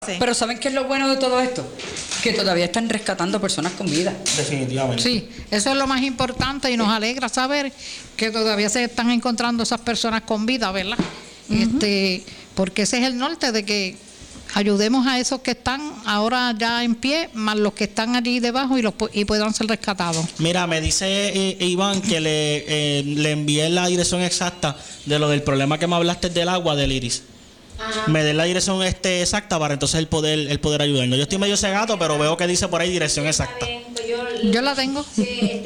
Sí. Pero ¿saben qué es lo bueno de todo esto? Que todavía están rescatando personas con vida. Definitivamente. Sí, eso es lo más importante y nos alegra saber que todavía se están encontrando esas personas con vida, ¿verdad? Porque ese es el norte de que ayudemos a esos que están ahora ya en pie, más los que están allí debajo y puedan ser rescatados. Mira, me dice Iván que le envié la dirección exacta de lo del problema que me hablaste del agua del Iris. Me den la dirección exacta para entonces el poder ayudarnos. Yo estoy medio cegato, pero veo que dice por ahí dirección exacta. Yo la tengo. Sí,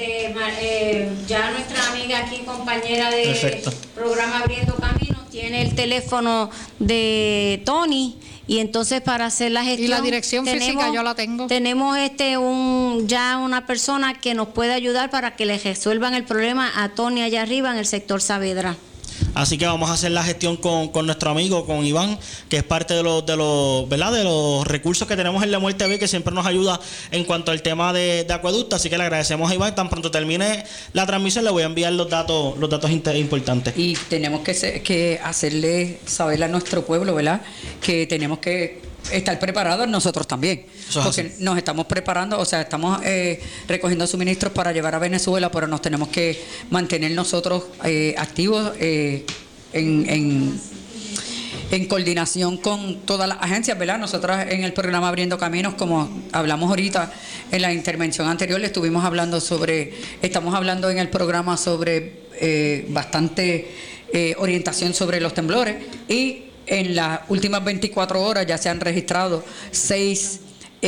ya nuestra amiga aquí, compañera de programa Abriendo Caminos, tiene el teléfono de Tony y entonces para hacer la gestión. Y la dirección física yo la tengo. Tenemos ya una persona que nos puede ayudar para que le resuelvan el problema a Tony allá arriba en el sector Saavedra. Así que vamos a hacer la gestión con nuestro amigo, con Iván, que es parte de los ¿verdad? De los recursos que tenemos en La Muerte TV, que siempre nos ayuda en cuanto al tema de acueducto. Así que le agradecemos a Iván. Tan pronto termine la transmisión, le voy a enviar los datos importantes. Y tenemos que hacerle saber a nuestro pueblo, ¿verdad? Que tenemos que estar preparados nosotros también. Porque nos estamos preparando, o sea, estamos recogiendo suministros para llevar a Venezuela, pero nos tenemos que mantener nosotros activos en coordinación con todas las agencias, ¿verdad? Nosotros en el programa Abriendo Caminos, como hablamos ahorita en la intervención anterior, estamos hablando en el programa sobre bastante orientación sobre los temblores, y en las últimas 24 horas ya se han registrado 6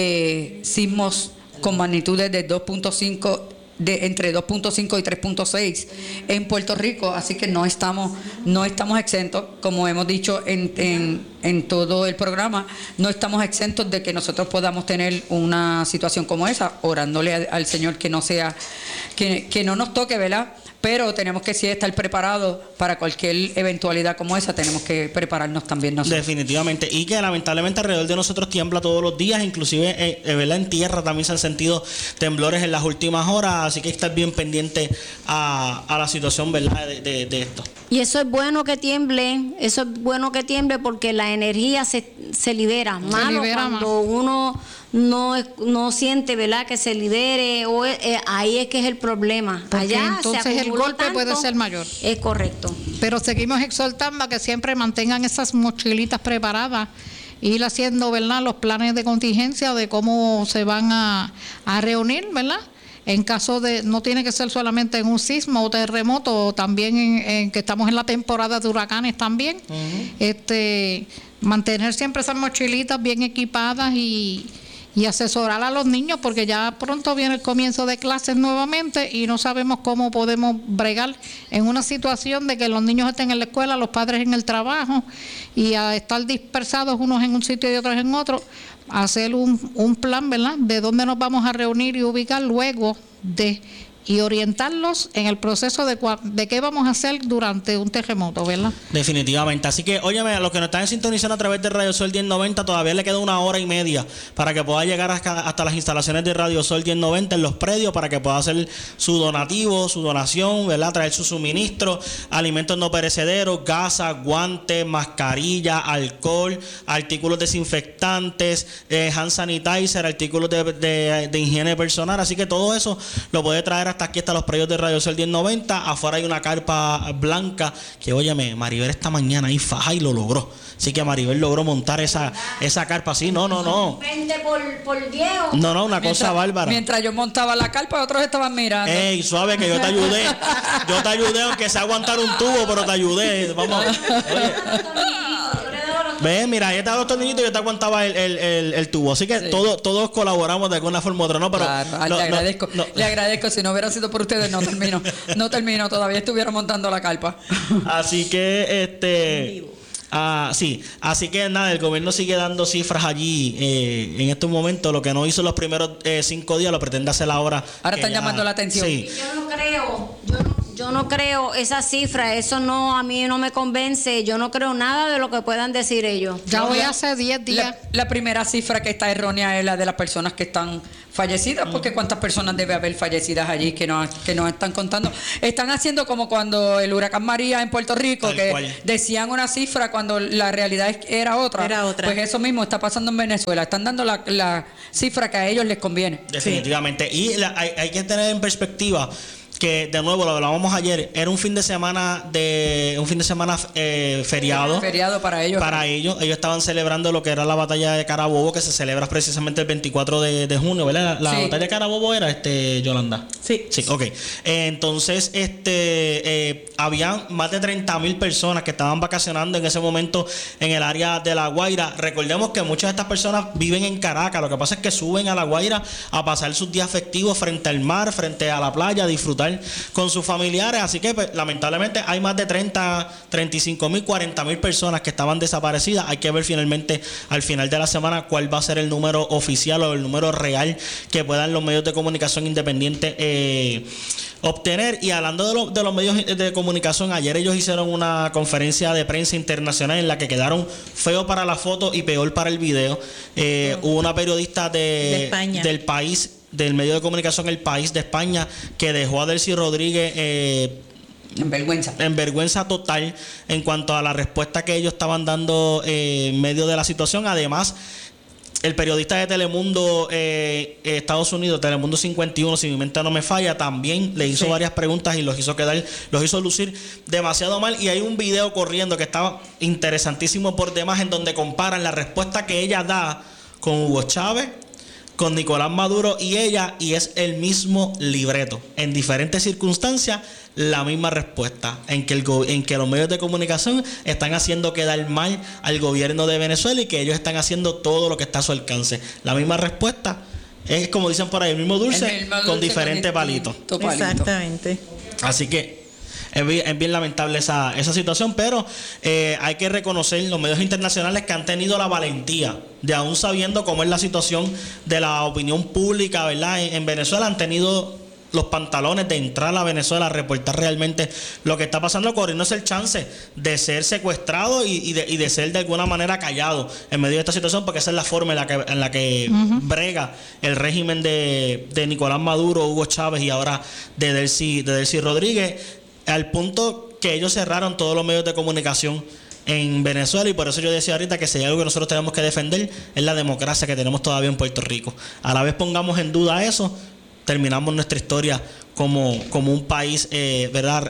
sismos con magnitudes de 2.5, entre 2.5 y 3.6 en Puerto Rico, así que no estamos exentos, como hemos dicho en todo el programa, no estamos exentos de que nosotros podamos tener una situación como esa, orándole al Señor que no nos toque, ¿verdad? Pero tenemos que sí estar preparados para cualquier eventualidad como esa, tenemos que prepararnos también nosotros. Definitivamente, y que lamentablemente alrededor de nosotros tiembla todos los días, inclusive ¿verdad? En tierra también se han sentido temblores en las últimas horas, así que estar bien pendiente a la situación, ¿verdad? de esto. Y eso es bueno que tiemble, porque la energía se libera. Malo cuando uno no siente, ¿verdad?, que se libere, ahí es que es el problema. Porque allá entonces el golpe puede ser mayor. Es correcto. Pero seguimos exhortando a que siempre mantengan esas mochilitas preparadas, ir haciendo, ¿verdad?, los planes de contingencia de cómo se van a reunir, ¿verdad? En caso de, no tiene que ser solamente en un sismo o terremoto, también en que estamos en la temporada de huracanes también. Mantener siempre esas mochilitas bien equipadas y asesorar a los niños, porque ya pronto viene el comienzo de clases nuevamente y no sabemos cómo podemos bregar en una situación de que los niños estén en la escuela, los padres en el trabajo, y a estar dispersados unos en un sitio y otros en otro, hacer un plan, ¿verdad?, de dónde nos vamos a reunir y ubicar luego y orientarlos en el proceso de qué vamos a hacer durante un terremoto, ¿verdad? Definitivamente. Así que, óyeme, a los que nos están sintonizando a través de Radio Sol 1090, todavía le queda 1 hora y media para que pueda llegar hasta las instalaciones de Radio Sol 1090 en los predios, para que pueda hacer su donativo, su donación, ¿verdad? Traer su suministro, alimentos no perecederos, gasas, guantes, mascarilla, alcohol, artículos desinfectantes, hand sanitizer, artículos de higiene personal. Así que todo eso lo puede traer hasta aquí, hasta los predios de Radio Sol 1090. Afuera hay una carpa blanca que, óyeme, Maribel esta mañana ahí faja y lo logró. Así que Maribel logró montar esa carpa así. No. 20 por 10. No, una cosa bárbara. Mientras yo montaba la carpa, otros estaban mirando. Ey, suave, que yo te ayudé. Yo te ayudé, aunque sea aguantar un tubo, pero te ayudé. Vamos. Oye. Ve, mira, ahí estaban los tornillitos y yo te aguantaba el tubo. Así que sí, todos colaboramos de alguna forma u otra, ¿no? Pero claro, le agradezco. Si no hubiera sido por ustedes, no termino. Todavía estuviera montando la carpa. Así que, sí, así que nada, el gobierno sigue dando cifras allí en estos momentos. Lo que no hizo los primeros 5 días lo pretende hacer ahora. Ahora están llamando la atención. Sí. Yo no creo, Yo no creo esa cifra, eso no, a mí no me convence, yo no creo nada de lo que puedan decir ellos. Ya voy hace 10 días. La primera cifra que está errónea es la de las personas que están fallecidas, porque ¿cuántas personas debe haber fallecidas allí que no están contando? Están haciendo como cuando el huracán María en Puerto Rico, decían una cifra cuando la realidad era otra. Pues eso mismo está pasando en Venezuela, están dando la cifra que a ellos les conviene. Definitivamente. Y hay que tener en perspectiva que, de nuevo, lo hablábamos ayer, era un fin de semana feriado. Feriado para ellos. Ellos estaban celebrando lo que era la batalla de Carabobo, que se celebra precisamente el 24 de junio, ¿verdad? La batalla de Carabobo era, Yolanda. Sí, ok. Entonces, había más de 30,000 personas que estaban vacacionando en ese momento en el área de La Guaira. Recordemos que muchas de estas personas viven en Caracas. Lo que pasa es que suben a La Guaira a pasar sus días festivos frente al mar, frente a la playa, a disfrutar con sus familiares. Así que, pues, lamentablemente hay más de 35,000, 40,000 personas que estaban desaparecidas. Hay que ver finalmente al final de la semana cuál va a ser el número oficial o el número real que puedan los medios de comunicación independientes obtener. Y hablando de los medios de comunicación, ayer ellos hicieron una conferencia de prensa internacional en la que quedaron feo para la foto y peor para el video. Hubo una periodista de España, del país, del medio de comunicación El País de España, que dejó a Delcy Rodríguez en vergüenza total en cuanto a la respuesta que ellos estaban dando en medio de la situación. Además, el periodista de Telemundo Estados Unidos, Telemundo 51, si mi mente no me falla, también le hizo varias preguntas y los hizo lucir demasiado mal. Y hay un video corriendo que estaba interesantísimo por demás, en donde comparan la respuesta que ella da con Hugo Chávez, con Nicolás Maduro y ella, y es el mismo libreto. En diferentes circunstancias, la misma respuesta, en que los medios de comunicación están haciendo quedar mal al gobierno de Venezuela y que ellos están haciendo todo lo que está a su alcance. La misma respuesta es, como dicen por ahí, el mismo dulce con diferentes palitos. Exactamente. Así que es bien lamentable esa situación, pero hay que reconocer los medios internacionales que han tenido la valentía de, aún sabiendo cómo es la situación de la opinión pública, ¿verdad? En Venezuela, han tenido los pantalones de entrar a Venezuela a reportar realmente lo que está pasando, corriéndose el chance de ser secuestrado y de ser de alguna manera callado en medio de esta situación, porque esa es la forma en la que brega el régimen de Nicolás Maduro, Hugo Chávez y ahora de Delcy Rodríguez, al punto que ellos cerraron todos los medios de comunicación en Venezuela. Y por eso yo decía ahorita que si hay algo que nosotros tenemos que defender, es la democracia que tenemos todavía en Puerto Rico. A la vez pongamos en duda eso, terminamos nuestra historia como un país ¿verdad?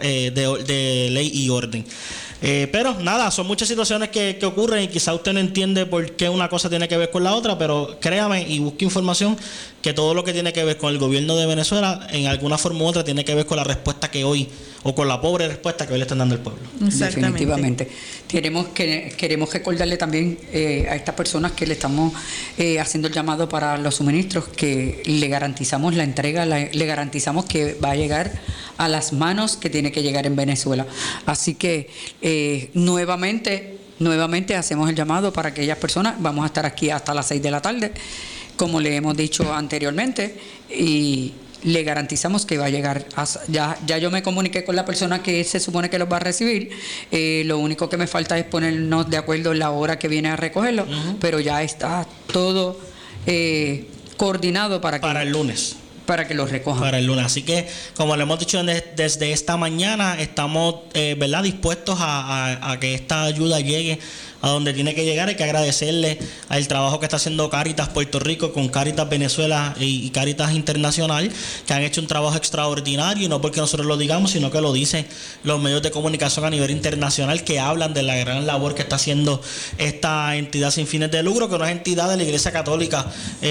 De ley y orden. Pero nada, son muchas situaciones que ocurren y quizá usted no entiende por qué una cosa tiene que ver con la otra, pero créame y busque información, que todo lo que tiene que ver con el gobierno de Venezuela, en alguna forma u otra, tiene que ver con la respuesta que hoy, o con la pobre respuesta que hoy le están dando al pueblo. Definitivamente. Queremos recordarle también a estas personas que le estamos haciendo el llamado para los suministros, que le garantizamos la entrega, le garantizamos que va a llegar a las manos que tiene que llegar en Venezuela. Así que nuevamente hacemos el llamado para aquellas personas. Vamos a estar aquí hasta las 6 de la tarde, como le hemos dicho anteriormente, y le garantizamos que va a llegar. Ya yo me comuniqué con la persona que se supone que los va a recibir. Lo único que me falta es ponernos de acuerdo en la hora que viene a recogerlo, pero ya está todo coordinado para el lunes. Para que los recojan. Para el lunes. Así que, como le hemos dicho desde esta mañana, estamos ¿verdad? Dispuestos a que esta ayuda llegue a donde tiene que llegar. Hay que agradecerle al trabajo que está haciendo Cáritas Puerto Rico con Cáritas Venezuela y Cáritas Internacional, que han hecho un trabajo extraordinario, y no porque nosotros lo digamos, sino que lo dicen los medios de comunicación a nivel internacional, que hablan de la gran labor que está haciendo esta entidad sin fines de lucro, que no es entidad de la Iglesia Católica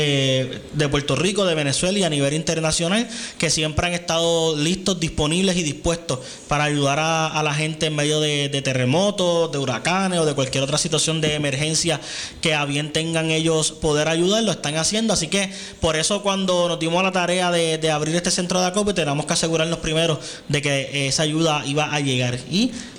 de Puerto Rico, de Venezuela y a nivel internacional, que siempre han estado listos, disponibles y dispuestos para ayudar a la gente en medio de terremotos, de huracanes o de cualquier otra situación de emergencia que a bien tengan ellos poder ayudar. Lo están haciendo. Así que por eso, cuando nos dimos la tarea de abrir este centro de acopio, tenemos que asegurarnos primero de que esa ayuda iba a llegar, y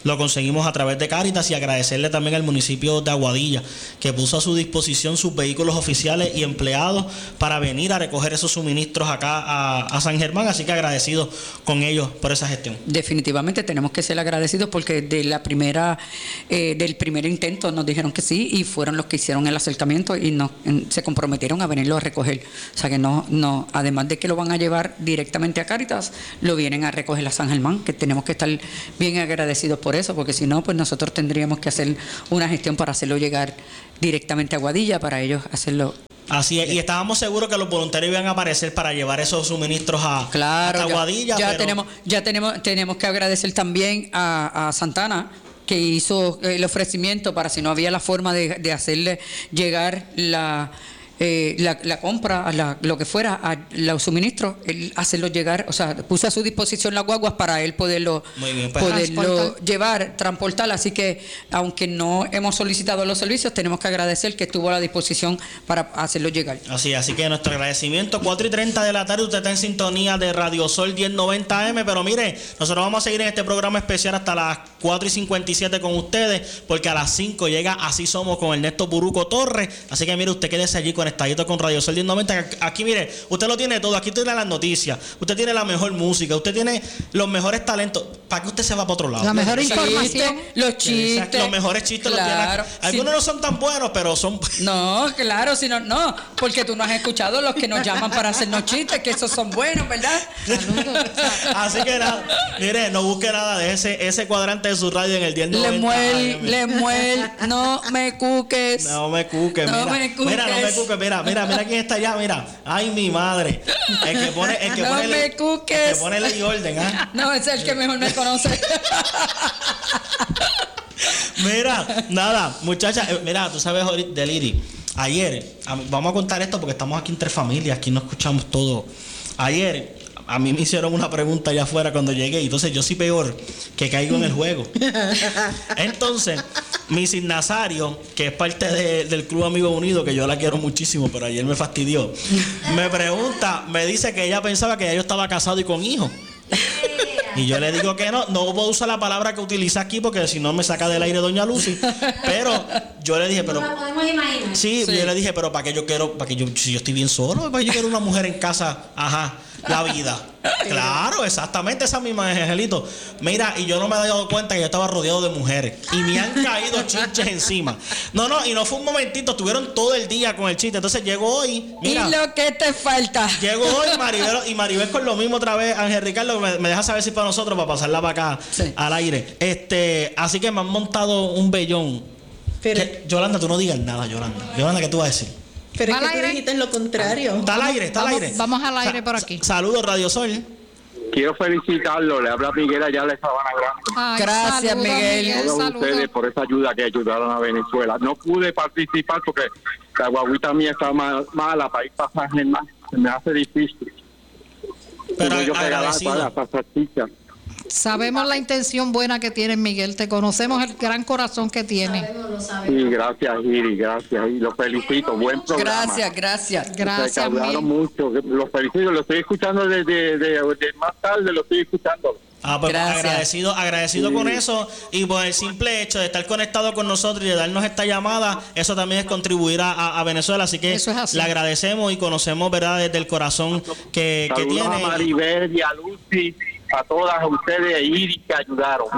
lo conseguimos a través de Cáritas, y agradecerle también al municipio de Aguadilla, que puso a su disposición sus vehículos oficiales y empleados para venir a recoger esos suministros acá a San Germán. Así que agradecidos con ellos por esa gestión. Definitivamente tenemos que ser agradecidos, porque del primer intento nos dijeron que sí, y fueron los que hicieron el acercamiento y se comprometieron a venirlo a recoger. O sea que no, además de que lo van a llevar directamente a Cáritas, lo vienen a recoger a San Germán, que tenemos que estar bien agradecidos por eso, porque si no, pues nosotros tendríamos que hacer una gestión para hacerlo llegar directamente a Aguadilla, para ellos hacerlo. Así es, y estábamos seguros que los voluntarios iban a aparecer para llevar esos suministros a Aguadilla. Tenemos que agradecer también a Santana, que hizo el ofrecimiento para, si no había la forma de hacerle llegar la compra, lo que fuera, a los suministros, él hacerlo llegar, o sea, puso a su disposición las guaguas para él poderlo llevar, transportar. Así que, aunque no hemos solicitado los servicios, tenemos que agradecer que estuvo a la disposición para hacerlo llegar. Así que nuestro agradecimiento. 4:30 de la tarde, usted está en sintonía de Radio Sol 1090 AM, pero mire, nosotros vamos a seguir en este programa especial hasta las 4:57 con ustedes, porque a las 5 llega Así Somos con Ernesto Buruco Torres. Así que mire, usted quédese allí conectadito con Radio Sol 1090. Aquí mire, usted lo tiene todo. Aquí tiene las noticias, usted tiene la mejor música, usted tiene los mejores talentos. ¿Para qué usted se va para otro lado? La mejor información, los chistes. Exacto, los mejores chistes, claro, los tienen. Algunos no son tan buenos, pero son. No, claro, sino no, porque tú no has escuchado los que nos llaman para hacernos chistes, que esos son buenos, ¿verdad? Así que nada, mire, no busque nada de ese cuadrante de su radio en el 1090. Lemuel, no me cuques. No me cuques, mira. Mira, no me cuques, mira quién está allá, mira. Ay, mi madre. El que pone ley y orden, ¿ah? No, ese es el que mejor me conoce. Mira, nada, muchacha, mira, tú sabes de Liri. Ayer, vamos a contar esto porque estamos aquí entre familias, aquí no escuchamos todo. Ayer a mí me hicieron una pregunta allá afuera cuando llegué, y entonces yo soy peor que caigo en el juego. Entonces, Mrs. Nazario, que es parte del Club Amigos Unidos, que yo la quiero muchísimo, pero ayer me fastidió, me pregunta, me dice que ella pensaba que ya yo estaba casado y con hijos. Y yo le digo que no puedo usar la palabra que utiliza aquí porque si no me saca del aire doña Lucy. Pero yo le dije, pero no la podemos imaginar. Sí, yo le dije, pero si yo estoy bien solo, ¿para qué yo quiero una mujer en casa? Ajá, la vida. Claro, exactamente esa misma, Angelito. Mira, y yo no me he dado cuenta que yo estaba rodeado de mujeres y me han caído chinches encima. Y no fue un momentito, estuvieron todo el día con el chiste. Entonces llegó hoy, mira, y lo que te falta. Llegó hoy Maribel con lo mismo otra vez. Ángel Ricardo me deja saber si para nosotros, para pasarla para acá, sí, al aire. Así que me han montado un vellón. Yolanda, tú no digas nada, Yolanda, ¿qué tú vas a decir? Pero es que tú dijiste lo contrario. Está al aire. Vamos al aire por aquí. Saludos, Radio Sol. Quiero felicitarlo, le habla Miguel allá de Sabana Grande. Ay, gracias, saludos, Miguel. Todos ustedes por esa ayuda que ayudaron a Venezuela. No pude participar porque la guaguita mía está mala para ir para San Germán. Se me hace difícil. Pero yo agradecido. Para chicha. Sabemos la intención buena que tiene Miguel, te conocemos el gran corazón que tiene. Lo sabemos. Sí, gracias, Iri, gracias. Y los felicito, buen programa. Gracias. Gracias, hablaron mucho, los felicito, lo estoy escuchando desde más tarde, lo estoy escuchando. Pues agradecido con eso, y por el simple hecho de estar conectado con nosotros y de darnos esta llamada, eso también es contribuir a Venezuela, así que le agradecemos y conocemos, ¿verdad?, desde el corazón que tiene. A Maribel y a Lucy, a todas ustedes, Iris, que ayudaron.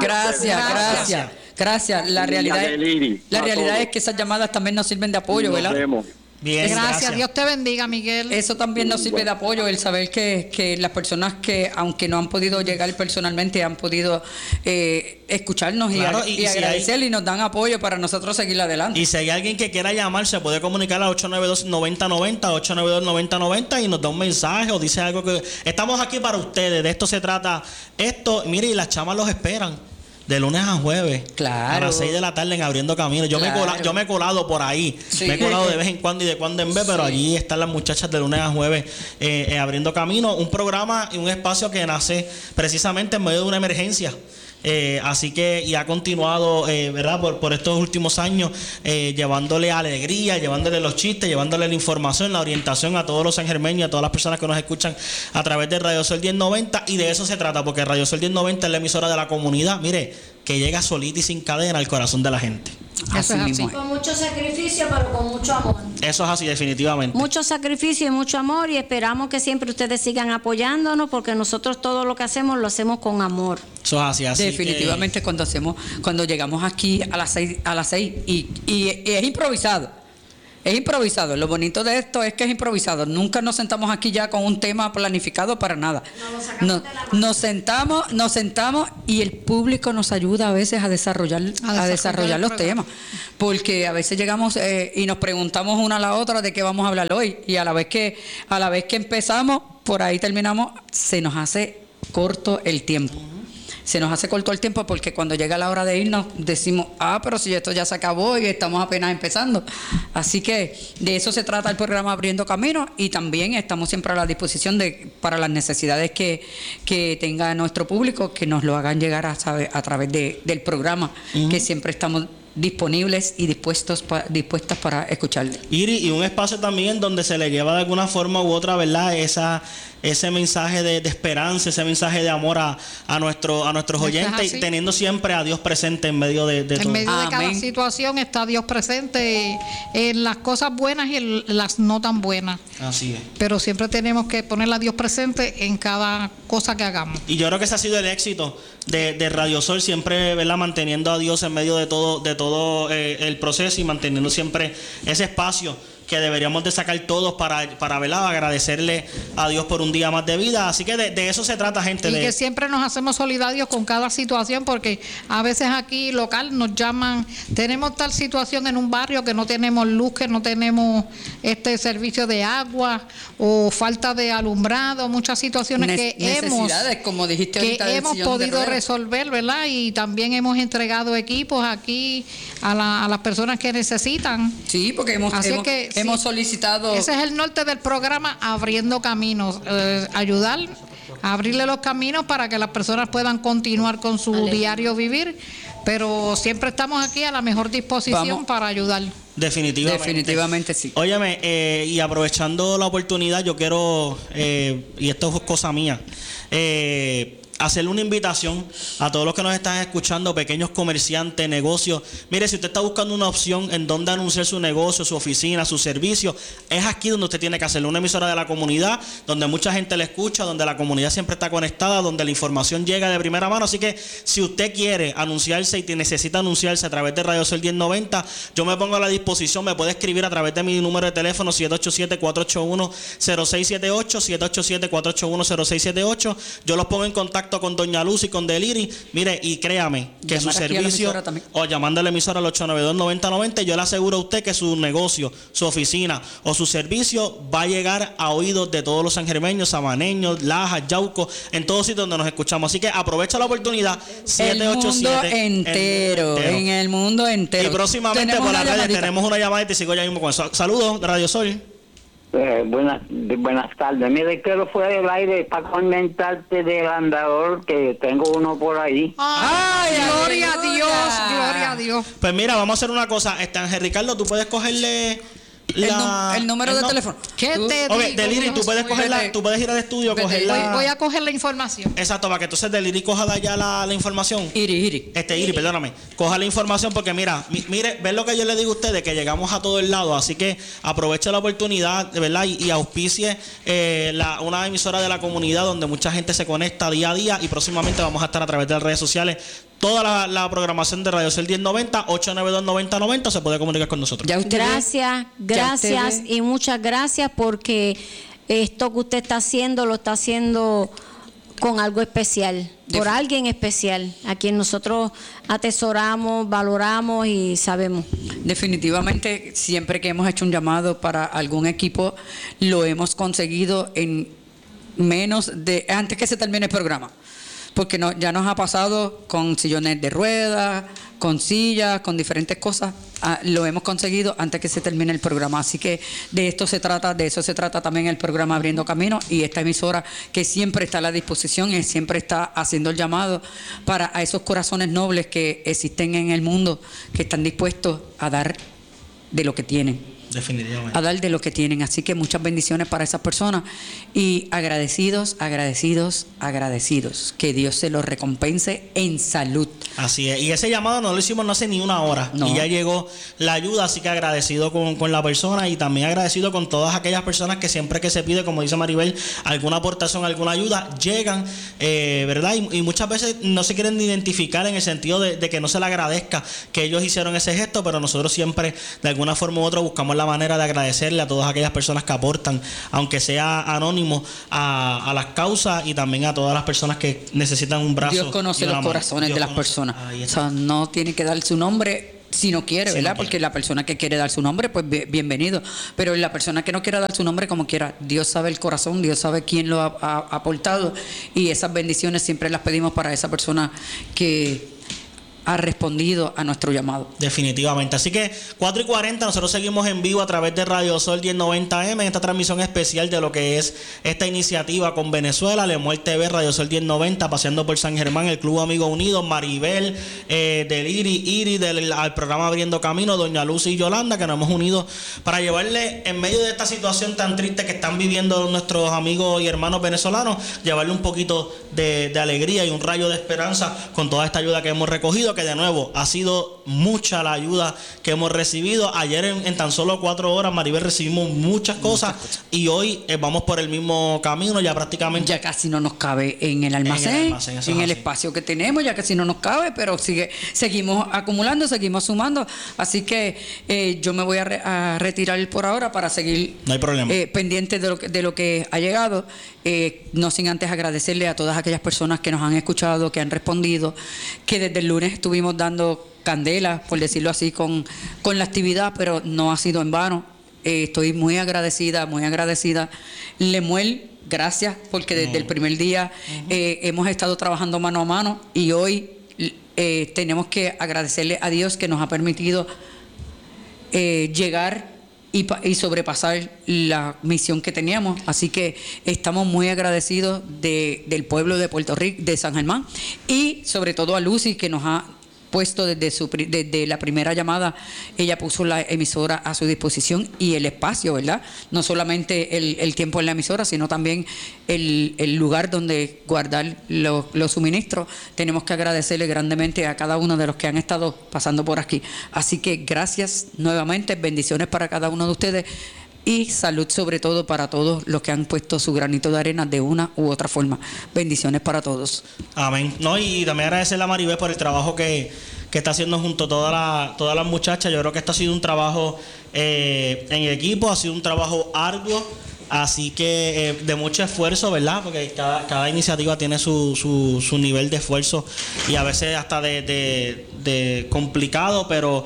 Gracias. La realidad es que esas llamadas también nos sirven de apoyo, ¿verdad? Bien, gracias, Dios te bendiga, Miguel. Eso también nos sirve de apoyo, el saber que las personas que, aunque no han podido llegar personalmente, han podido escucharnos y agradecerle, y nos dan apoyo para nosotros seguir adelante. Y si hay alguien que quiera llamar, se puede comunicar a 892-9090, 892-9090, y nos da un mensaje o dice algo que estamos aquí para ustedes. De esto se trata. Mire, y las chamas los esperan de lunes a jueves, a las 6 de la tarde en Abriendo Camino. Yo me he colado por ahí, sí. Me he colado de vez en cuando y de cuando en vez, pero allí están las muchachas de lunes a jueves Abriendo Camino, un programa y un espacio que nace precisamente en medio de una emergencia. Así que, y ha continuado, ¿verdad?, por estos últimos años, llevándole alegría, llevándole los chistes, llevándole la información, la orientación a todos los sangermeños, a todas las personas que nos escuchan a través de Radio Sol 1090, y de eso se trata, porque Radio Sol 1090 es la emisora de la comunidad. Mire, que llega solita y sin cadena al corazón de la gente. Eso es así. Con mucho sacrificio, pero con mucho amor. Eso es así, definitivamente. Mucho sacrificio y mucho amor, y esperamos que siempre ustedes sigan apoyándonos, porque nosotros todo lo que hacemos lo hacemos con amor. Eso es así, así. Definitivamente cuando llegamos aquí a las 6 y es improvisado. Es improvisado. Lo bonito de esto es que es improvisado. Nunca nos sentamos aquí ya con un tema planificado para nada. Nos sentamos y el público nos ayuda a veces a desarrollar los temas. Porque a veces llegamos y nos preguntamos una a la otra de qué vamos a hablar hoy. Y a la vez que empezamos, por ahí terminamos, se nos hace corto el tiempo. Se nos hace corto el tiempo porque cuando llega la hora de irnos decimos, pero si esto ya se acabó y estamos apenas empezando. Así que de eso se trata el programa Abriendo Camino, y también estamos siempre a la disposición para las necesidades que tenga nuestro público, que nos lo hagan llegar a través del programa, que siempre estamos disponibles y dispuestas para escucharle. Y un espacio también donde se le lleva de alguna forma u otra, ¿verdad? Ese mensaje de esperanza, ese mensaje de amor a nuestros oyentes, y teniendo siempre a Dios presente en medio de todo. En medio de cada situación está Dios presente, en las cosas buenas y en las no tan buenas. Así es. Pero siempre tenemos que poner a Dios presente en cada cosa que hagamos. Y yo creo que ese ha sido el éxito de Radio Sol, siempre, ¿verdad?, manteniendo a Dios en medio de todo el proceso, y manteniendo siempre ese espacio que deberíamos de sacar todos para ¿verdad?, agradecerle a Dios por un día más de vida. Así que de eso se trata, gente. Y que siempre nos hacemos solidarios con cada situación, porque a veces aquí local nos llaman, tenemos tal situación en un barrio que no tenemos luz, que no tenemos servicio de agua o falta de alumbrado, muchas situaciones como dijiste ahorita, que hemos podido resolver, ¿verdad? Y también hemos entregado equipos aquí a las personas que necesitan. Sí, porque hemos solicitado. Ese es el norte del programa Abriendo Caminos, ayudar a abrirle los caminos para que las personas puedan continuar con su diario vivir, pero siempre estamos aquí a la mejor disposición para ayudar. Definitivamente sí. Óyeme, y aprovechando la oportunidad, yo quiero, y esto es cosa mía, hacerle una invitación a todos los que nos están escuchando, pequeños comerciantes, negocios. Mire, si usted está buscando una opción en donde anunciar su negocio, su oficina, su servicio, es aquí donde usted tiene que hacerlo. Una emisora de la comunidad, donde mucha gente le escucha, donde la comunidad siempre está conectada, donde la información llega de primera mano. Así que si usted quiere anunciarse y necesita anunciarse a través de Radio Sol 1090, yo me pongo a la disposición. Me puede escribir a través de mi número de teléfono 787-481-0678, 787-481-0678. Yo los pongo en contacto con Doña Luz y con Deliri. Mire, y créame que llamar su servicio, o llamando a la emisora al 892-9090, yo le aseguro a usted que su negocio, su oficina o su servicio va a llegar a oídos de todos los sangermeños, sabaneños, Lajas, Yauco, en todos sitios donde nos escuchamos. Así que aprovecha la oportunidad. 787 en el mundo entero. Y próximamente por las redes tenemos una llamada y te sigo ya mismo con eso. Saludos, Radio Sol. Buenas tardes. Mire, quiero fuera del aire para comentarte del andador, que tengo uno por ahí. ¡Ay, gloria a Dios! ¡Gloria a Dios! Pues mira, vamos a hacer una cosa. Ángel Ricardo, tú puedes cogerle el número de teléfono. ¿Qué te digo? Deliri, tú puedes cogerla, tú puedes ir al estudio, cogerla. Voy a coger la información. Exacto, para que entonces Deliri coja de allá la información. Iri, perdóname. Coja la información, porque mire, ven lo que yo le digo a ustedes, que llegamos a todo el lado, así que aproveche la oportunidad, de verdad, y auspicie una emisora de la comunidad donde mucha gente se conecta día a día, y próximamente vamos a estar a través de las redes sociales. Toda la programación de Radio Sol 1090, 892-9090, se puede comunicar con nosotros. Gracias y muchas gracias, porque esto que usted está haciendo lo está haciendo con algo especial, por alguien especial, a quien nosotros atesoramos, valoramos y sabemos. Definitivamente, siempre que hemos hecho un llamado para algún equipo, lo hemos conseguido en antes que se termine el programa. Porque ya nos ha pasado con sillones de ruedas, con sillas, con diferentes cosas. Lo hemos conseguido antes que se termine el programa. Así que de eso se trata también el programa Abriendo Camino, y esta emisora que siempre está a la disposición y siempre está haciendo el llamado a esos corazones nobles que existen en el mundo, que están dispuestos a dar de lo que tienen. Definitivamente. A dar de lo que tienen. Así que muchas bendiciones para esas personas y agradecidos. Que Dios se los recompense en salud. Así es. Y ese llamado no lo hicimos no hace ni una hora. No. Y ya llegó la ayuda, así que agradecido con la persona y también agradecido con todas aquellas personas que siempre que se pide, como dice Maribel, alguna aportación, alguna ayuda, llegan, ¿verdad? Y muchas veces no se quieren identificar en el sentido de que no se le agradezca que ellos hicieron ese gesto, pero nosotros siempre, de alguna forma u otra, buscamos la manera de agradecerle a todas aquellas personas que aportan, aunque sea anónimo, a las causas y también a todas las personas que necesitan un brazo. Dios conoce los corazones de las personas. O sea, no tiene que dar su nombre si no quiere, ¿verdad? Porque la persona que quiere dar su nombre, pues bienvenido. Pero la persona que no quiera dar su nombre, como quiera, Dios sabe el corazón, Dios sabe quién lo ha aportado y esas bendiciones siempre las pedimos para esa persona que ha respondido a nuestro llamado. Definitivamente. Así que 4:40, nosotros seguimos en vivo a través de Radio Sol 1090M en esta transmisión especial de lo que es esta iniciativa con Venezuela, Lemuel TV, Radio Sol 1090, paseando por San Germán, el Club Amigos Unidos, Maribel, del Iri al programa Abriendo Camino, Doña Lucy y Yolanda, que nos hemos unido para llevarle, en medio de esta situación tan triste que están viviendo nuestros amigos y hermanos venezolanos, llevarle un poquito de alegría y un rayo de esperanza con toda esta ayuda que hemos recogido, que de nuevo ha sido mucha la ayuda que hemos recibido. Ayer en tan solo 4 horas, Maribel, recibimos muchas cosas y hoy vamos por el mismo camino, ya prácticamente. Ya casi no nos cabe en el almacén, en el espacio que tenemos, ya casi no nos cabe, pero seguimos acumulando, seguimos sumando. Así que yo me voy a retirar por ahora para seguir no hay problema. Pendiente de lo que ha llegado. No sin antes agradecerle a todas aquellas personas que nos han escuchado, que han respondido, que desde el lunes estuvimos dando candela, por decirlo así, con la actividad, pero no ha sido en vano. Estoy muy agradecida. Lemuel, gracias, porque desde el primer día hemos estado trabajando mano a mano y hoy tenemos que agradecerle a Dios que nos ha permitido llegar y sobrepasar la misión que teníamos. Así que estamos muy agradecidos del pueblo de Puerto Rico, de San Germán, y sobre todo a Lucy, que nos ha puesto desde la primera llamada. Ella puso la emisora a su disposición y el espacio, ¿verdad? No solamente el tiempo en la emisora, sino también el lugar donde guardar los suministros. Tenemos que agradecerle grandemente a cada uno de los que han estado pasando por aquí. Así que gracias nuevamente, bendiciones para cada uno de ustedes y salud sobre todo para todos los que han puesto su granito de arena de una u otra forma. Bendiciones para todos. Amén. No, y también agradecerle a Maribel por el trabajo que está haciendo junto a todas las muchachas. Yo creo que esto ha sido un trabajo en equipo, ha sido un trabajo arduo, así que de mucho esfuerzo, ¿verdad? Porque cada iniciativa tiene su nivel de esfuerzo y a veces hasta de complicado, pero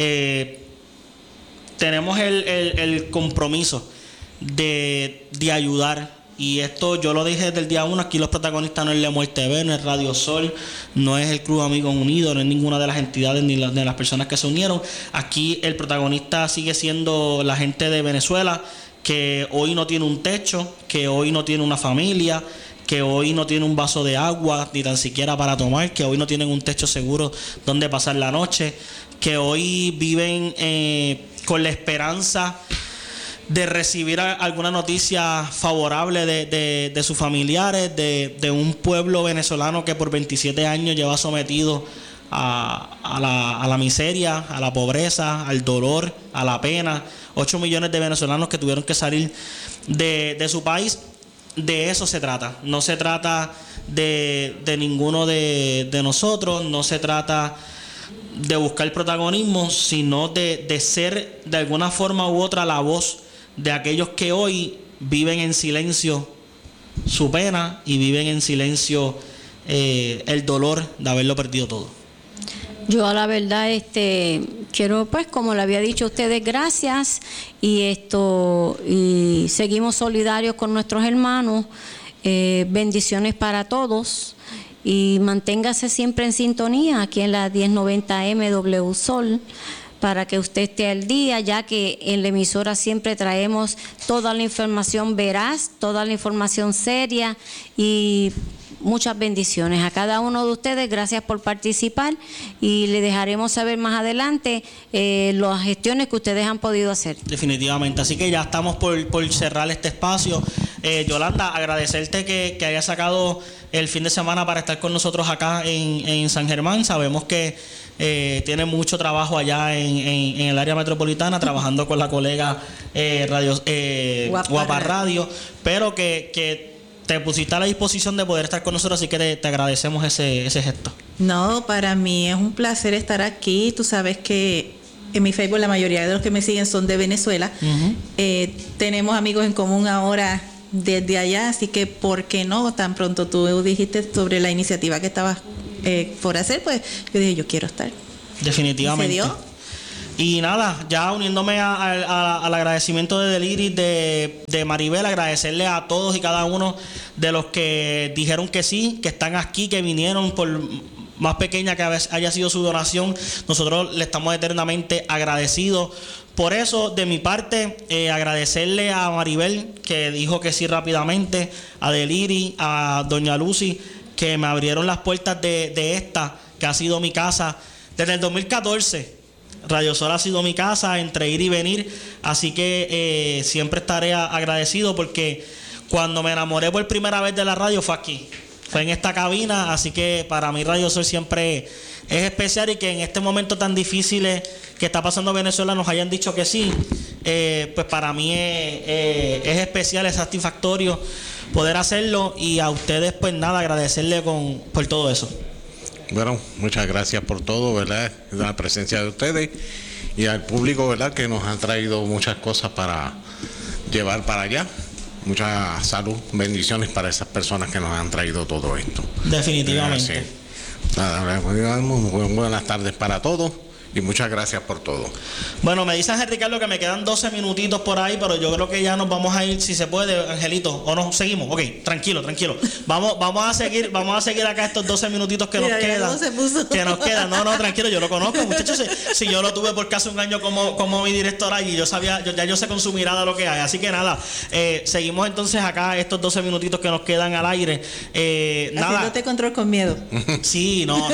tenemos el compromiso de ayudar. Y esto yo lo dije desde el día 1, aquí los protagonistas no es Lemuel TV, no es Radio Sol, no es el Club Amigos Unidos, no es ninguna de las entidades ni de las personas que se unieron. Aquí el protagonista sigue siendo la gente de Venezuela, que hoy no tiene un techo, que hoy no tiene una familia, que hoy no tiene un vaso de agua ni tan siquiera para tomar, que hoy no tienen un techo seguro donde pasar la noche, que hoy viven con la esperanza de recibir alguna noticia favorable de sus familiares, de un pueblo venezolano que por 27 años lleva sometido a la miseria, a la pobreza, al dolor, a la pena. 8 millones de venezolanos que tuvieron que salir de su país. De eso se trata. No se trata de ninguno de nosotros, no se trata de buscar protagonismo, sino de ser de alguna forma u otra la voz de aquellos que hoy viven en silencio su pena y viven en silencio el dolor de haberlo perdido todo. Yo a la verdad quiero, pues, como le había dicho a ustedes, gracias y seguimos solidarios con nuestros hermanos. Bendiciones para todos y manténgase siempre en sintonía aquí en la 1090M W Sol, para que usted esté al día, ya que en la emisora siempre traemos toda la información veraz, toda la información seria y muchas bendiciones. A cada uno de ustedes, gracias por participar y le dejaremos saber más adelante las gestiones que ustedes han podido hacer. Definitivamente, así que ya estamos por cerrar este espacio. Yolanda, agradecerte que hayas sacado el fin de semana para estar con nosotros acá en San Germán. Sabemos que tiene mucho trabajo allá en el área metropolitana, trabajando con la colega Guapa Radio, pero que te pusiste a la disposición de poder estar con nosotros, así que te agradecemos ese gesto. No, para mí es un placer estar aquí. Tú sabes que en mi Facebook la mayoría de los que me siguen son de Venezuela. Tenemos amigos en común ahora desde allá, así que ¿por qué no? Tan pronto tú dijiste sobre la iniciativa que estabas por hacer, pues yo dije, yo quiero estar. Definitivamente. ¿Y se dio? Y nada, ya uniéndome al agradecimiento de Deliris, de Maribel, agradecerle a todos y cada uno de los que dijeron que sí, que están aquí, que vinieron, por más pequeña que haya sido su donación, nosotros le estamos eternamente agradecidos. Por eso, de mi parte, agradecerle a Maribel, que dijo que sí rápidamente, a Deliris, a Doña Lucy, que me abrieron las puertas de esta, que ha sido mi casa desde el 2014. Radio Sol ha sido mi casa, entre ir y venir, así que siempre estaré agradecido, porque cuando me enamoré por primera vez de la radio fue aquí, fue en esta cabina, así que para mí Radio Sol siempre es especial, y que en este momento tan difícil que está pasando Venezuela nos hayan dicho que sí, pues para mí es especial, es satisfactorio poder hacerlo, y a ustedes pues nada, agradecerle por todo eso. Bueno, muchas gracias por todo, ¿verdad? La presencia de ustedes y al público, ¿verdad? Que nos han traído muchas cosas para llevar para allá. Mucha salud, bendiciones para esas personas que nos han traído todo esto. Definitivamente. Nada, buenas tardes para todos. Y muchas gracias por todo. Bueno, me dice Ángel Ricardo que me quedan 12 minutitos por ahí, pero yo creo que ya nos vamos a ir, si se puede, Angelito, o no, seguimos. Ok, tranquilo. Vamos a seguir acá estos 12 minutitos que nos quedan. Que nos quedan. No, tranquilo, yo lo conozco, muchachos. Si yo lo tuve por casi un año como mi directora, y yo sabía, yo sé con su mirada lo que hay. Así que nada, seguimos entonces acá estos 12 minutitos que nos quedan al aire. Nada. Haciéndote control con miedo. Sí, no,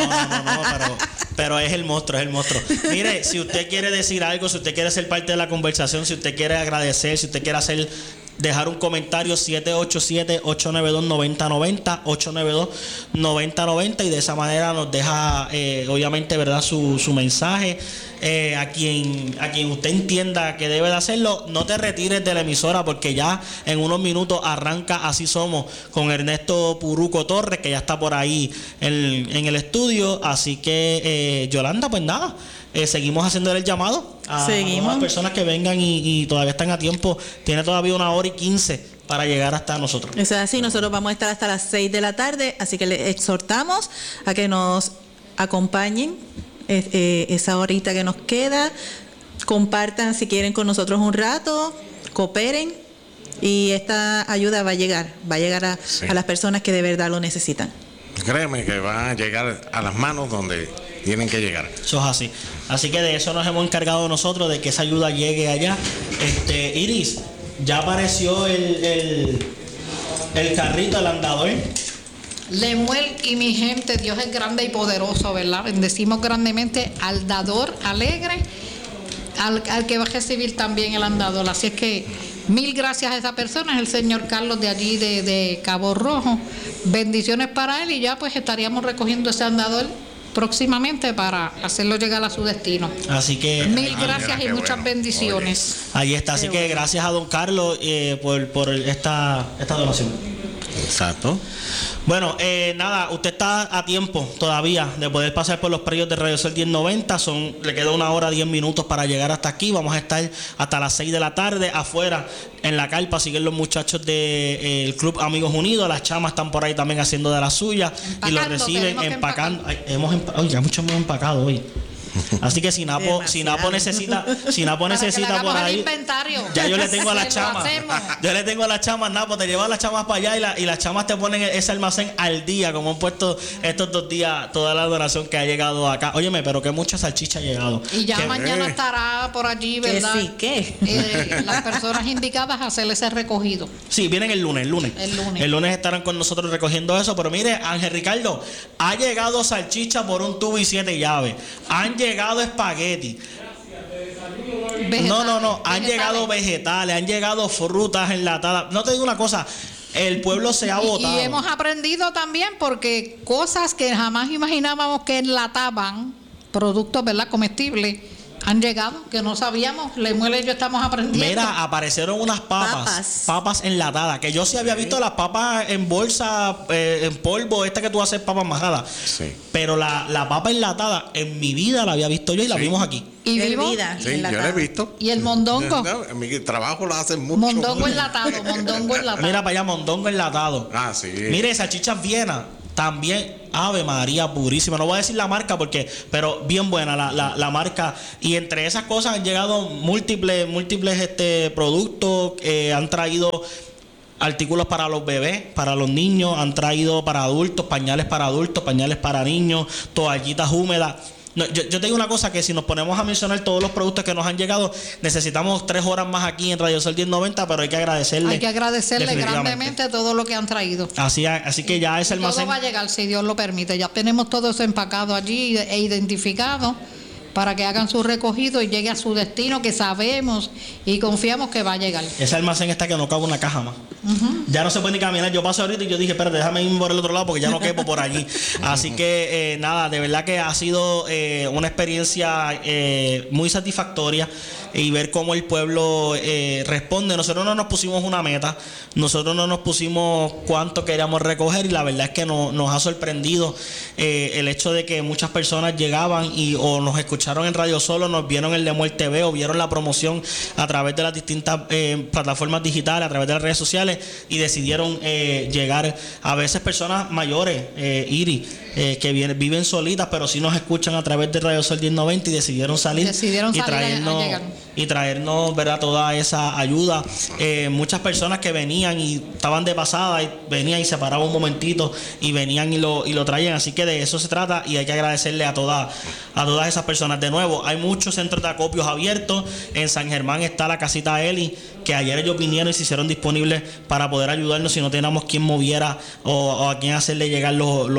pero es el monstruo. Mire, si usted quiere decir algo, si usted quiere ser parte de la conversación, si usted quiere agradecer, si usted quiere dejar un comentario, 787-892-9090, 892-9090, y de esa manera nos deja obviamente, ¿verdad?, su mensaje. A quien usted entienda que debe de hacerlo. No te retires de la emisora, porque ya en unos minutos arranca Así Somos con Ernesto Puruco Torres, que ya está por ahí en el estudio. Así que Yolanda, pues nada, seguimos haciendo el llamado a las personas que vengan y todavía están a tiempo. Tiene todavía 1:15 para llegar hasta nosotros. Eso es así, nosotros vamos a estar hasta las 6 de la tarde, así que les exhortamos a que nos acompañen esa horita que nos queda. Compartan si quieren con nosotros un rato, cooperen, y esta ayuda va a llegar a las personas que de verdad lo necesitan. Créeme que va a llegar a las manos donde tienen que llegar. Eso es así. Así que de eso nos hemos encargado nosotros, de que esa ayuda llegue allá. Iris, ya apareció el carrito, el andador. Lemuel y mi gente, Dios es grande y poderoso, ¿verdad? Bendecimos grandemente al dador alegre, al que va a recibir también el andador. Así es que mil gracias a esa persona, es el señor Carlos de allí de Cabo Rojo. Bendiciones para él, y ya pues estaríamos recogiendo ese andador próximamente para hacerlo llegar a su destino. Así que mil gracias y muchas bendiciones. Ahí está, así que gracias a don Carlos por esta donación. Exacto. Bueno, nada, usted está a tiempo todavía de poder pasar por los predios de Radio Sol 1090. Le queda 1 hora 10 minutos para llegar hasta aquí. Vamos a estar hasta las 6 de la tarde afuera en la carpa. Siguen los muchachos del Club Amigos Unidos. Las chamas están por ahí también haciendo de las suyas, y los reciben empacando. Muchos hemos empacado hoy. Así que si Napo necesita por ahí, inventario. ya yo le tengo a las chamas. Yo le tengo a las chamas, Napo, te llevo a las chamas para allá y las chamas te ponen ese almacén al día, como han puesto estos 2 días toda la donación que ha llegado acá. Óyeme, pero que mucha salchicha ha llegado. Y ya mañana estará por allí, ¿verdad? Las personas indicadas a hacer ese recogido. Sí, vienen el lunes. El lunes estarán con nosotros recogiendo eso. Pero mire, Ángel Ricardo, ha llegado salchicha por un tubo y 7 llaves. Han llegado espagueti. Han llegado vegetales, han llegado frutas enlatadas. No te digo una cosa, el pueblo se ha botado. Y hemos aprendido también porque cosas que jamás imaginábamos que enlataban, productos, ¿verdad?, comestibles, han llegado, que no sabíamos. Lemuel y yo estamos aprendiendo. Mira, aparecieron unas papas enlatadas, que yo sí había visto las papas en bolsa, en polvo, que tú haces papas majadas. Sí. Pero la papa enlatada, en mi vida la había visto yo y la vimos aquí. Y vivo. Sí, yo la he visto. ¿Y el mondongo? En mi trabajo lo hacen mucho. Mondongo enlatado. Mira para allá, mondongo enlatado. Ah, sí. Mire, salchichas Viena. También, Ave María purísima. No voy a decir la marca pero bien buena la marca. Y entre esas cosas han llegado múltiples productos. Han traído artículos para los bebés, para los niños. Han traído para adultos, pañales para niños, toallitas húmedas. No, yo te digo una cosa, que si nos ponemos a mencionar todos los productos que nos han llegado, necesitamos 3 horas más aquí en Radio Sol 1090, pero hay que agradecerle grandemente todo lo que han traído. Así que ya ese almacén... Todo va a llegar, si Dios lo permite. Ya tenemos todo eso empacado allí e identificado para que hagan su recogido y llegue a su destino, que sabemos y confiamos que va a llegar. Ese almacén está que no cabe una caja más. Ya no se puede ni caminar. Yo paso ahorita y yo dije, espérate, déjame irme por el otro lado porque ya no quepo por allí. Así que nada, de verdad que ha sido una experiencia muy satisfactoria, y ver cómo el pueblo responde. Nosotros no nos pusimos una meta, nosotros no nos pusimos cuánto queríamos recoger, y la verdad es que nos ha sorprendido el hecho de que muchas personas llegaban o nos escucharon en Radio Sol, o nos vieron en Lemuel TV, o vieron la promoción a través de las distintas plataformas digitales, a través de las redes sociales, y decidieron llegar. A veces personas mayores, que viven solitas, pero sí nos escuchan a través de Radio Sol 1090, y decidieron salir y traernos, ¿verdad?, toda esa ayuda. Muchas personas que venían y estaban de pasada, y venían y se paraban un momentito y venían y lo traían. Así que de eso se trata, y hay que agradecerle a todas esas personas. De nuevo, hay muchos centros de acopios abiertos. En San Germán está la casita Eli, que ayer ellos vinieron y se hicieron disponibles para poder ayudarnos si no teníamos quien moviera o a quien hacerle llegar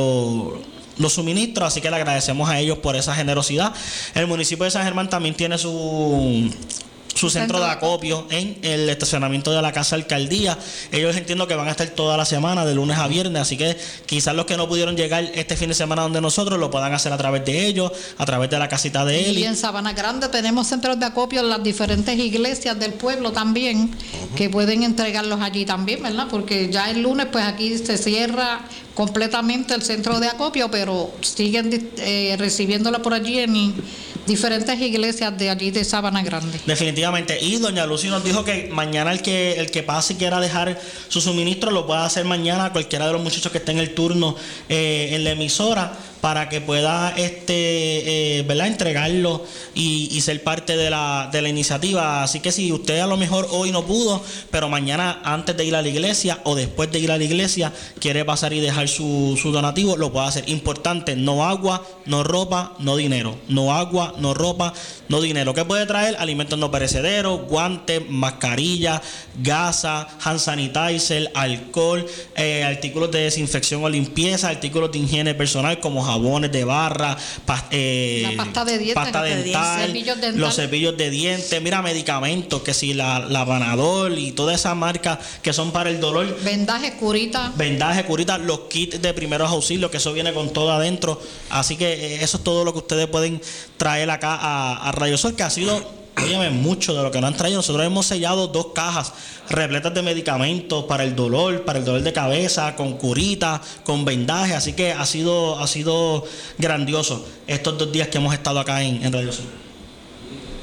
los suministros. Así que le agradecemos a ellos por esa generosidad. El municipio de San Germán también tiene su centro de acopio en el estacionamiento de la Casa Alcaldía. Ellos entiendo que van a estar toda la semana, de lunes a viernes, así que quizás los que no pudieron llegar este fin de semana donde nosotros, lo puedan hacer a través de ellos, a través de la casita de Eli. Y en Sabana Grande tenemos centros de acopio en las diferentes iglesias del pueblo también, que pueden entregarlos allí también, ¿verdad? Porque ya el lunes pues aquí se cierra completamente el centro de acopio, pero siguen recibiéndolo por allí en diferentes iglesias de allí de Sabana Grande. Definitivamente. Y doña Lucy nos dijo que mañana el que pase y quiera dejar su suministro lo pueda hacer mañana, cualquiera de los muchachos que esté en el turno en la emisora, para que pueda ¿verdad?, entregarlo y ser parte de la iniciativa. Así que si usted a lo mejor hoy no pudo, pero mañana antes de ir a la iglesia o después de ir a la iglesia quiere pasar y dejar su donativo, lo puede hacer. Importante: no agua, no ropa, no dinero. No agua, no ropa, no dinero. ¿Qué puede traer? Alimentos no perecederos, guantes, mascarillas, gasas, hand sanitizer, alcohol, artículos de desinfección o limpieza, artículos de higiene personal como jabones de barra, pasta de dientes, pasta dental, los cepillos de dientes, mira, medicamentos, que si la Panadol y toda esa marca que son para el dolor, vendajes, curitas, los kits de primeros auxilios, que eso viene con todo adentro. Así que eso es todo lo que ustedes pueden traer acá a Radio Sol, que ha sido, óyeme, mucho de lo que nos han traído. Nosotros hemos sellado 2 cajas repletas de medicamentos para el dolor de cabeza, con curitas, con vendajes. Así que ha sido grandioso estos 2 días que hemos estado acá en Radio Sol.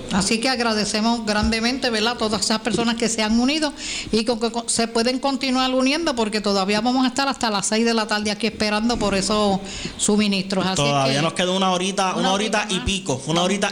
Así que agradecemos grandemente, ¿verdad?, todas esas personas que se han unido y que se pueden continuar uniendo, porque todavía vamos a estar hasta las 6 de la tarde aquí esperando por esos suministros. Así todavía que nos queda una horita y pico.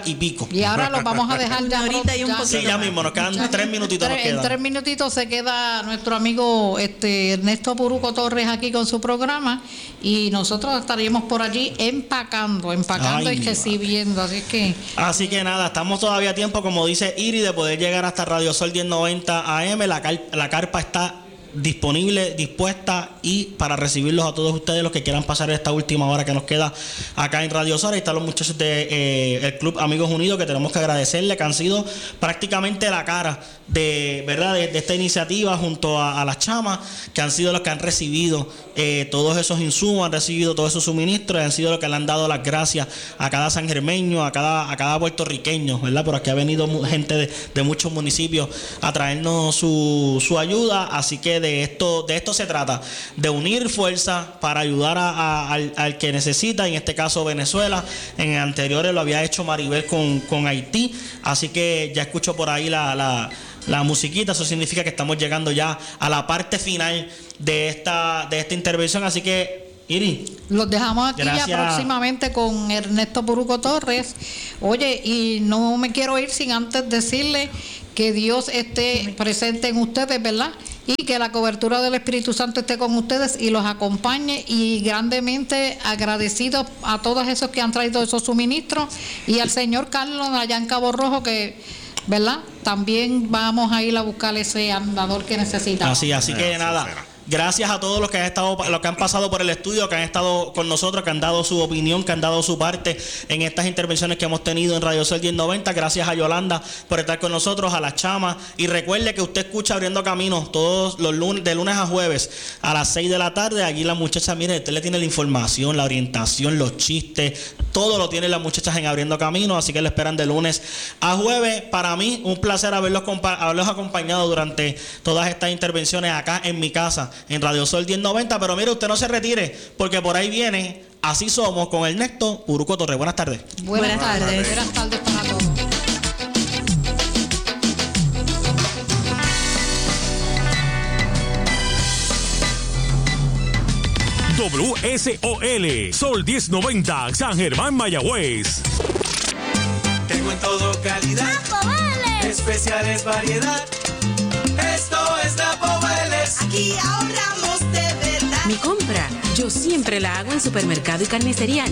Y ahora los vamos a dejar ya. Sí, ya mismo, nos quedan 3 minutitos. En 3 minutitos se queda nuestro amigo Ernesto Puruco Torres aquí con su programa, y nosotros estaríamos por allí empacando y recibiendo. Así que nada, estamos todavía a tiempo, como dice Iri, de poder llegar hasta Radio Sol 1090 AM. La carpa está disponible, dispuesta, y para recibirlos a todos ustedes, los que quieran pasar esta última hora que nos queda acá en Radio Sol. Ahí están los muchachos de el Club Amigos Unidos, que tenemos que agradecerle, que han sido prácticamente la cara de esta iniciativa, junto a las chamas, que han sido los que han recibido todos esos insumos, han recibido todos esos suministros, y han sido los que le han dado las gracias a cada sangermeño, a cada puertorriqueño, ¿verdad? Por aquí ha venido gente de muchos municipios a traernos su ayuda. Así que de esto se trata, de unir fuerzas para ayudar al que necesita, en este caso Venezuela. En anteriores lo había hecho Maribel con Haití. Así que ya escucho por ahí la musiquita. Eso significa que estamos llegando ya a la parte final de esta intervención. Así que, Iri, los dejamos aquí ya próximamente con Ernesto Puruco Torres. Oye, y no me quiero ir sin antes decirle que Dios esté presente en ustedes, ¿verdad? Y que la cobertura del Espíritu Santo esté con ustedes y los acompañe, y grandemente agradecidos a todos esos que han traído esos suministros, y al señor Carlos allá en Cabo Rojo, que, ¿verdad?, también vamos a ir a buscar ese andador que necesitamos. Así que nada. Gracias a todos los que han pasado por el estudio, que han estado con nosotros, que han dado su opinión, que han dado su parte en estas intervenciones que hemos tenido en Radio Sol 1090. Gracias a Yolanda por estar con nosotros, a las chamas. Y recuerde que usted escucha Abriendo Caminos todos los lunes, de lunes a jueves a las 6 de la tarde. Allí la muchacha, mire, usted le tiene la información, la orientación, los chistes, todo lo tienen las muchachas en Abriendo Caminos. Así que le esperan de lunes a jueves. Para mí, un placer haberlos acompañado durante todas estas intervenciones acá en mi casa, en Radio Sol 1090. Pero mire, usted no se retire, porque por ahí viene Así Somos con Ernesto Puruco Torres. Buenas tardes. Buenas tardes. Buenas tardes para todos. WSOL Sol 1090 San Germán, Mayagüez. Tengo en todo calidad, especiales variedad. Esto es Napo Vélez. Aquí ahorramos de verdad. Mi compra, yo siempre la hago en Supermercado y Carnicería